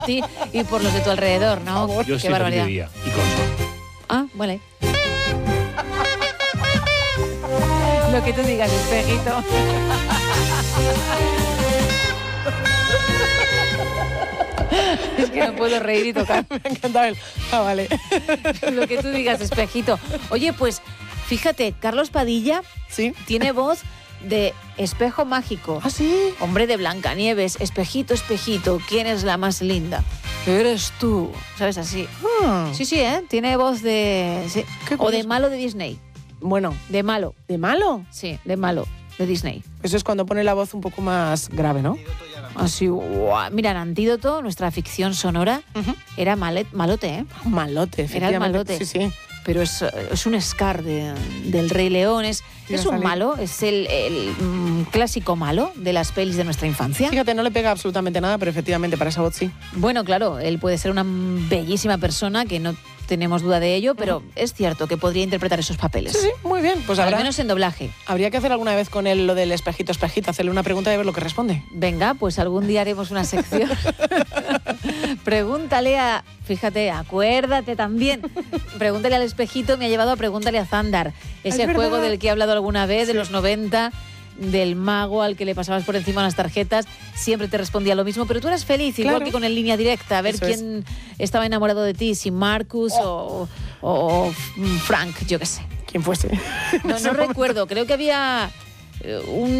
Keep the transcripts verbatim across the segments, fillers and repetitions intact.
ti y por los de tu alrededor, ¿no? Yo Qué sí barbaridad. diría. Y con Ah, vale. Lo que tú digas, espejito. Es que no puedo reír y tocar. Me ha encantado el... Ah, vale. Lo que tú digas, espejito. Oye, pues, fíjate, Carlos Padilla ¿Sí? tiene voz de espejo mágico. ¿Ah, sí? Hombre de Blancanieves, espejito, espejito, ¿quién es la más linda? Eres tú, ¿sabes? Así. Ah, Sí, sí, ¿eh? Tiene voz de... sí. Qué O curioso. de malo de Disney. Bueno, De malo, ¿de malo? sí, de malo de Disney. Eso es cuando pone la voz un poco más grave, ¿no? Así, guau. Mira, en Antídoto, nuestra ficción sonora, Ujú. era malet, malote, ¿eh? Malote, Era el efectivamente. malote. Sí, sí. Pero es, es un Scar de, del Rey León, es, Iba es a un salir. malo, es el, el, mm, clásico malo de las pelis de nuestra infancia. Fíjate, no le pega absolutamente nada, pero efectivamente para esa voz sí. Bueno, claro, él puede ser una bellísima persona, que no tenemos duda de ello, pero es cierto que podría interpretar esos papeles. Sí, sí, muy bien. Pues Al habrá, menos en doblaje. habría que hacer alguna vez con él lo del espejito, espejito, hacerle una pregunta y ver lo que responde. Venga, pues algún día haremos una sección. Pregúntale a... Fíjate, acuérdate también. Pregúntale al espejito, me ha llevado a Pregúntale a Zandar. Ese Es juego verdad. del que he hablado alguna vez, de los noventa, del mago al que le pasabas por encima unas tarjetas, siempre te respondía lo mismo, pero tú eras feliz, igual Claro. que con el Línea Directa, a ver Eso es. quién estaba enamorado de ti, si Marcus o, o- o Frank, yo qué sé. Quien fuese. No, no recuerdo, creo que había eh,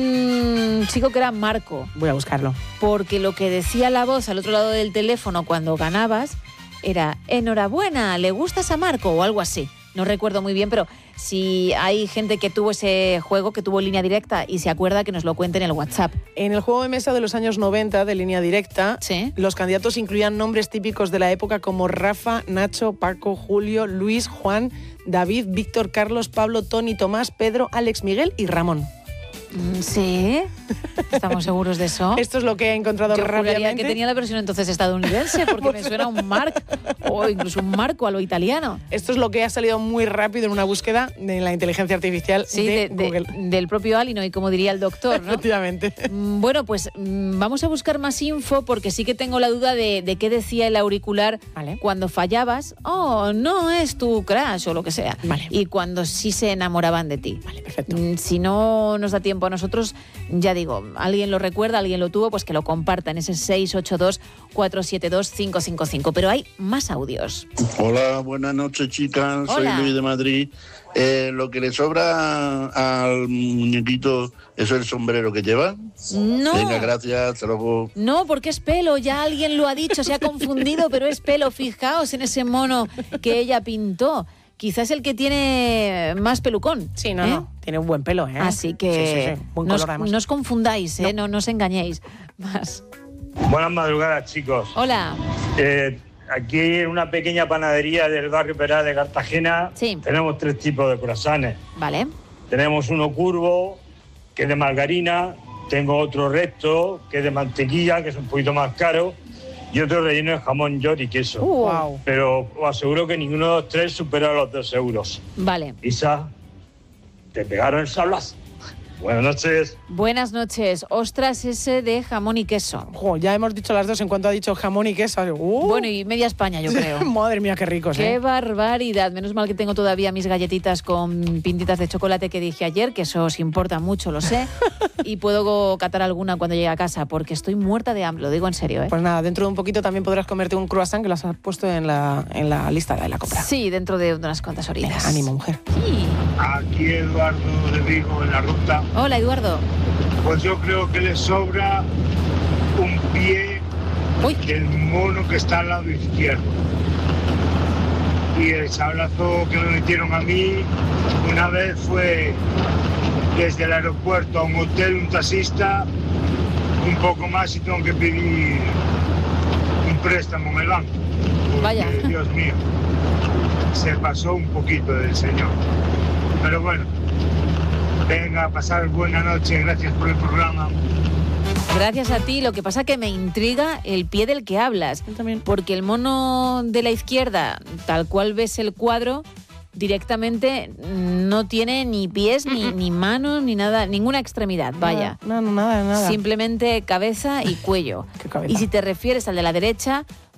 un chico que era Marco, Voy a buscarlo. porque lo que decía la voz al otro lado del teléfono cuando ganabas era enhorabuena, ¿le gustas a Marco? O algo así. No recuerdo muy bien, pero si hay gente que tuvo ese juego, que tuvo Línea Directa y se acuerda, que nos lo cuente en el WhatsApp. En el juego de mesa de los años noventa, de Línea Directa, Sí. los candidatos incluían nombres típicos de la época como Rafa, Nacho, Paco, Julio, Luis, Juan, David, Víctor, Carlos, Pablo, Tony, Tomás, Pedro, Alex, Miguel y Ramón. Mm, Sí, estamos seguros de eso. Esto es lo que he encontrado Yo juraría rápidamente. que tenía la versión entonces estadounidense, porque me suena un Mark o incluso un Marco a lo italiano. Esto es lo que ha salido muy rápido en una búsqueda de la inteligencia artificial Sí, de, de- de- Google. del propio Alino, y como diría el doctor, ¿no? Efectivamente. Mm, Bueno, pues mm, vamos a buscar más info, porque sí que tengo la duda de, de qué decía el auricular Vale. cuando fallabas. Oh, no es tu crush o lo que sea. Vale. Y cuando sí se enamoraban de ti. Vale, perfecto. Mm, Si no nos da tiempo a nosotros, ya digo, alguien lo recuerda, alguien lo tuvo, pues que lo comparta en ese seis ocho dos, cuatro siete dos, cinco cinco cinco. Pero hay más audios. Hola, buenas noches, chicas. Hola. Soy Luis de Madrid. Eh, lo que le sobra al muñequito es el sombrero que lleva. No. Venga, gracias. Hasta luego. No, porque es pelo, ya alguien lo ha dicho, se ha confundido, pero es pelo. Fijaos en ese mono que ella pintó. Quizás el que tiene más pelucón. Sí, no, ¿eh? no. Tiene un buen pelo, ¿eh? Así que Sí, sí, sí. Buen no, os, color, además. no os confundáis, ¿eh? no. no os engañéis. Más. Buenas madrugadas, chicos. Hola. Eh, aquí en una pequeña panadería del barrio Peral de Cartagena Sí. tenemos tres tipos de croissants. Vale. Tenemos uno curvo, que es de margarina, tengo otro recto, que es de mantequilla, que es un poquito más caro, y otro relleno de jamón, york y queso. Uh, Wow. Pero os aseguro que ninguno de los tres supera los dos euros. Vale. Isa, te pegaron el sablazo. Buenas noches. Buenas noches. Ostras, ese de jamón y queso. Jo, ya hemos dicho las dos en cuanto ha dicho jamón y queso. Uh. Bueno, y media España, yo creo. Madre mía, qué ricos, Qué ¿eh? barbaridad. Menos mal que tengo todavía mis galletitas con pintitas de chocolate que dije ayer, que eso os importa mucho, lo sé. Y puedo catar alguna cuando llegue a casa, porque estoy muerta de hambre, lo digo en serio, ¿eh? Pues nada, dentro de un poquito también podrás comerte un croissant que las has puesto en la, en la lista de la compra. Sí, dentro de unas cuantas horitas. Venga, ánimo, mujer. Sí. Aquí Eduardo de Vigo en la ruta, Hola, Eduardo. pues yo creo que le sobra un pie Uy. del mono que está al lado izquierdo. Y el sablazo que me metieron a mí una vez fue desde el aeropuerto a un hotel, un taxista, un poco más y tengo que pedir un préstamo en el banco. Porque, Vaya. Dios mío, se pasó un poquito del señor. Pero bueno, venga, a pasar buena noche, gracias por el programa. Gracias a ti. Lo que pasa que me intriga el pie del que hablas. Yo también. Porque el mono de la izquierda, tal cual ves el cuadro, directamente no tiene ni pies, ni, ni manos, ni nada, ninguna extremidad, vaya. No, no, nada, nada. Simplemente cabeza y cuello. Qué cabeza. Y si te refieres al de la derecha,